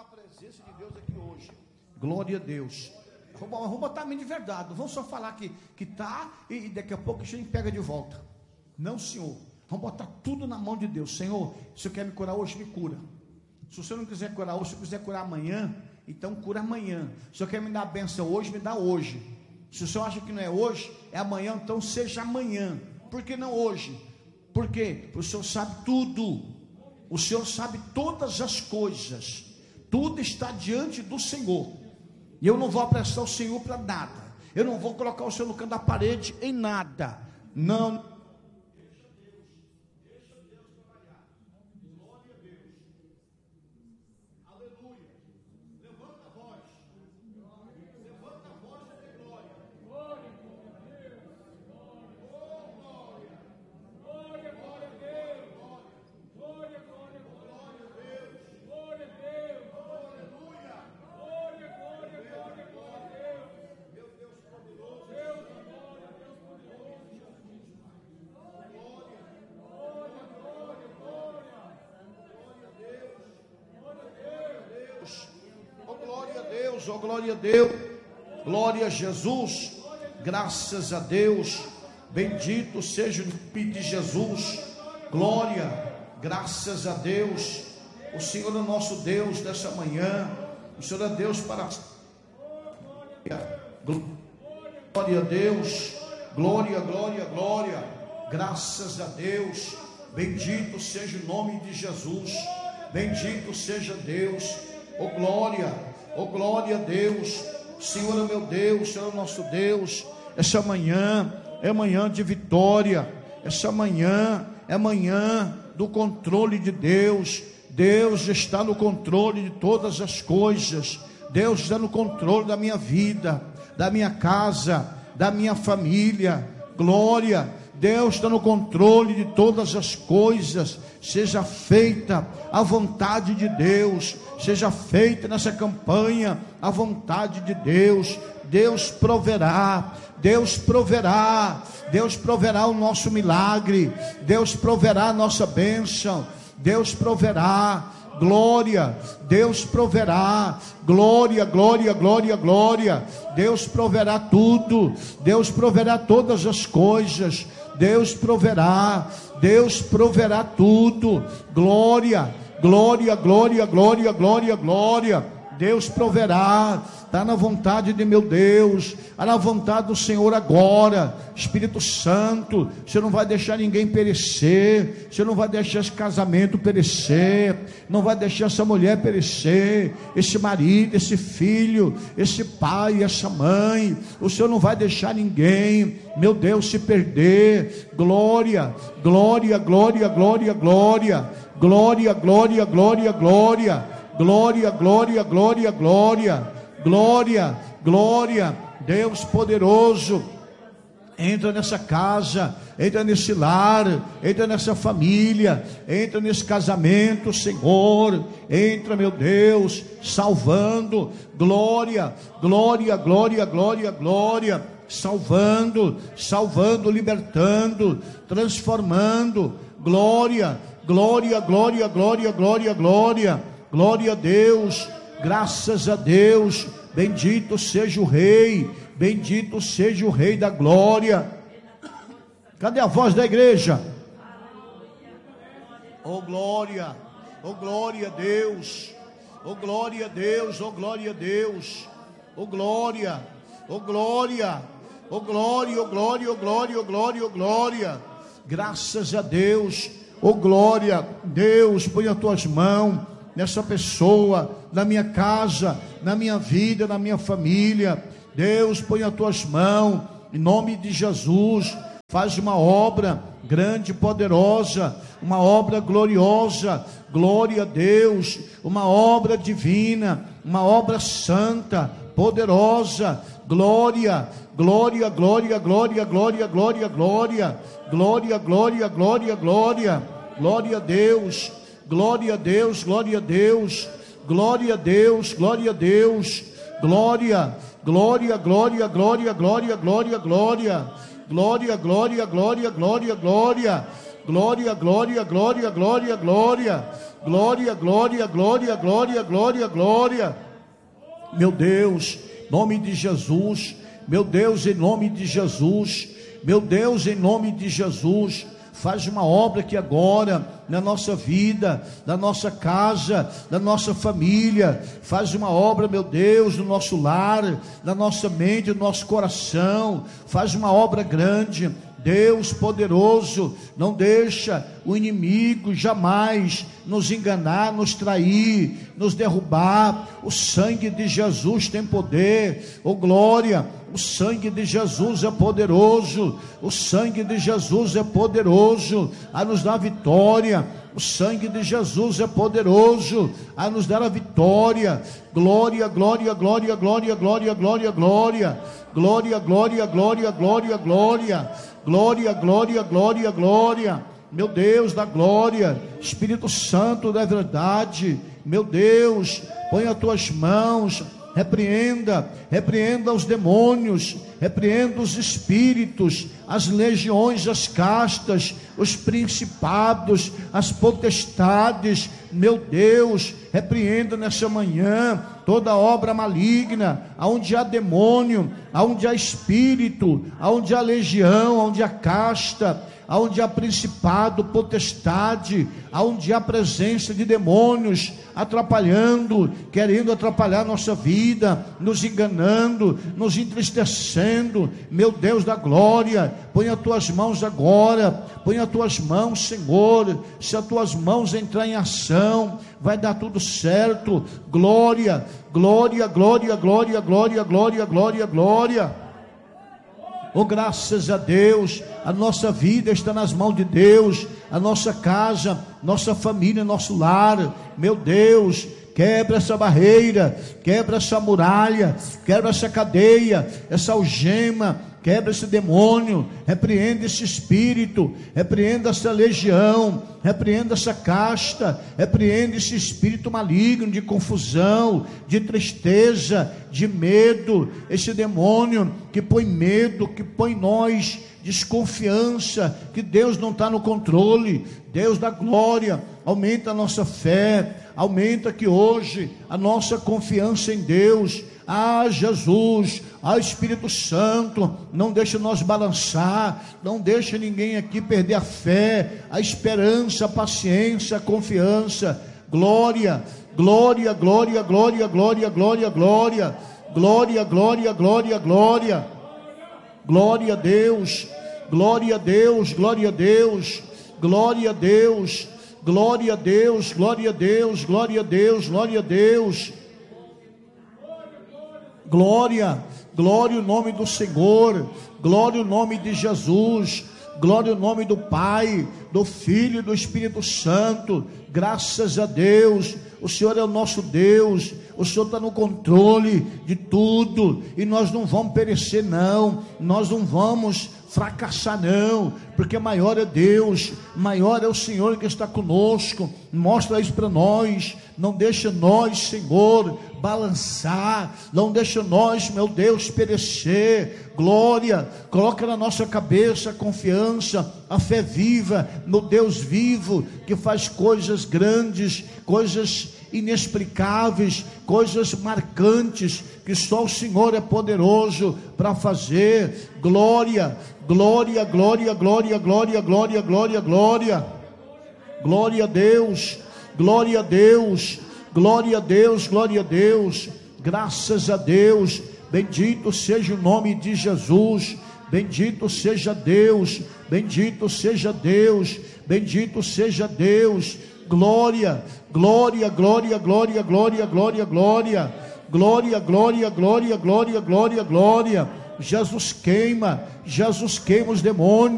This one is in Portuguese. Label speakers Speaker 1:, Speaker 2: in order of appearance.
Speaker 1: na presença de Deus aqui hoje. Glória a Deus. Vamos botar a mim de verdade. Não vamos só falar que tá e daqui a pouco a gente pega de volta. Não, Senhor. Vamos botar tudo na mão de Deus. Senhor, se o Senhor quer me curar hoje, me cura. Se o Senhor não quiser curar hoje, se o Senhor quiser curar amanhã, então cura amanhã. Se o Senhor quer me dar a bênção hoje, me dá hoje. Se o Senhor acha que não é hoje, é amanhã, então seja amanhã. Por que não hoje? Por quê? Porque o Senhor sabe tudo. O Senhor sabe todas as coisas. Tudo está diante do Senhor. E eu não vou apressar o Senhor para nada. Eu não vou colocar o Senhor no canto da parede em nada. Não. Oh, glória a Deus, glória a Jesus, graças a Deus, bendito seja o nome de Jesus, glória, graças a Deus. O Senhor é o nosso Deus dessa manhã, o Senhor é Deus para glória a Deus, glória, glória, glória, graças a Deus, bendito seja o nome de Jesus, bendito seja Deus, oh glória a Deus. O Senhor é meu Deus, o Senhor é o nosso Deus. Essa manhã é manhã de vitória, essa manhã é manhã do controle de Deus. Deus está no controle de todas as coisas. Deus está no controle da minha vida, da minha casa, da minha família. Glória, Deus está no controle de todas as coisas. Seja feita a vontade de Deus, seja feita nessa campanha a vontade de Deus. Deus proverá, Deus proverá, Deus proverá o nosso milagre, Deus proverá a nossa bênção, Deus proverá, glória, Deus proverá, glória, glória, glória, glória, Deus proverá tudo, Deus proverá todas as coisas, Deus proverá tudo, glória, glória, glória, glória, glória, glória, Deus proverá, está na vontade de meu Deus, está na vontade do Senhor agora. Espírito Santo, você não vai deixar ninguém perecer, você não vai deixar esse casamento perecer, não vai deixar essa mulher perecer, esse marido, esse filho, esse pai, essa mãe, o Senhor não vai deixar ninguém, meu Deus, se perder. Glória, glória, glória, glória, glória, glória, glória, glória, glória, glória, glória, glória, glória, glória, glória, Deus poderoso, entra nessa casa, entra nesse lar, entra nessa família, entra nesse casamento, Senhor, entra, meu Deus, salvando, glória, glória, glória, glória, glória, salvando, libertando, transformando, glória, glória, glória, glória, glória, glória, glória a Deus, graças a Deus, bendito seja o Rei, bendito seja o Rei da glória. Cadê a voz da igreja? Oh glória a Deus, oh glória a Deus, oh glória a Deus, oh glória, oh glória, oh glória, oh glória, oh glória, oh glória, oh glória, graças a Deus, oh glória, Deus, põe as tuas mãos nessa pessoa, na minha casa, na minha vida, na minha família. Deus, põe as tuas mãos, em nome de Jesus, faz uma obra grande, poderosa, uma obra gloriosa, glória a Deus, uma obra divina, uma obra santa, poderosa, glória, glória, glória, glória, glória, glória, glória, glória, glória, glória, glória, glória a Deus, glória a Deus, glória a Deus, glória a Deus, glória a Deus, glória, glória, glória, glória, glória, glória, glória, glória, glória, glória, glória, glória, Glória, glória, glória, glória, glória. Glória, glória, glória, glória, glória, glória. Meu Deus, em nome de Jesus. Meu Deus, em nome de Jesus. Meu Deus, em nome de Jesus. Faz uma obra aqui agora na nossa vida, na nossa casa, na nossa família. Faz uma obra, meu Deus, no nosso lar, na nossa mente, no nosso coração. Faz uma obra grande. Deus poderoso, não deixa o inimigo jamais nos enganar, nos trair, nos derrubar. O sangue de Jesus tem poder, oh glória. O sangue de Jesus é poderoso, o sangue de Jesus é poderoso a nos dar vitória. O sangue de Jesus é poderoso a nos dar a vitória. Glória, glória, glória, glória, glória, glória, glória. Glória, glória, glória, glória, glória. Glória, glória, glória, glória. Meu Deus da glória, Espírito Santo da verdade, meu Deus, põe as tuas mãos, repreenda os demônios, repreenda os espíritos, as legiões, as castas, os principados, as potestades, meu Deus, repreenda nessa manhã toda obra maligna, aonde há demônio, aonde há espírito, aonde há legião, aonde há casta, aonde há principado, potestade, aonde há presença de demônios atrapalhando, querendo atrapalhar nossa vida, nos enganando, nos entristecendo. Meu Deus da glória, põe as tuas mãos agora, põe as tuas mãos, Senhor. Se as tuas mãos entrar em ação, vai dar tudo certo. Glória, glória, glória, glória, glória, glória, glória, glória. Oh, graças a Deus, a nossa vida está nas mãos de Deus, a nossa casa, nossa família, nosso lar. Meu Deus, quebra essa barreira, quebra essa muralha, quebra essa cadeia, essa algema, quebra esse demônio, repreenda esse espírito, repreenda essa legião, repreenda essa casta, repreenda esse espírito maligno de confusão, de tristeza, de medo, esse demônio que põe medo, que põe nós desconfiança, que Deus não está no controle. Deus da glória, aumenta a nossa fé, aumenta que hoje a nossa confiança em Deus. Ah, Jesus, ah, Espírito Santo, não deixa nós balançar, não deixa ninguém aqui perder a fé, a esperança, a paciência, a confiança. Glória, glória, glória, glória, glória, glória, glória, glória, glória, glória, glória, glória a Deus, glória a Deus, glória a Deus, glória a Deus, glória a Deus, glória a Deus, glória a Deus, glória a Deus. Glória, glória o nome do Senhor, glória o nome de Jesus, glória o nome do Pai, do Filho e do Espírito Santo. Graças a Deus, o Senhor é o nosso Deus, o Senhor está no controle de tudo, e nós não vamos perecer não, nós não vamos fracassar não, porque maior é Deus, maior é o Senhor que está conosco. Mostra isso para nós, não deixa nós, Senhor, balançar, não deixa nós, meu Deus, perecer. Glória, coloca na nossa cabeça a confiança, a fé viva no Deus vivo, que faz coisas grandes, coisas inexplicáveis, coisas marcantes, que só o Senhor é poderoso para fazer. Glória, glória, glória, glória, glória, glória, glória, glória, glória a Deus, glória a Deus, glória a Deus, glória a Deus, graças a Deus. Bendito seja o nome de Jesus, bendito seja Deus, bendito seja Deus, bendito seja Deus. Glória, glória, glória, glória, glória, glória, glória, glória, glória, glória, glória, glória, glória. Jesus queima os demônios.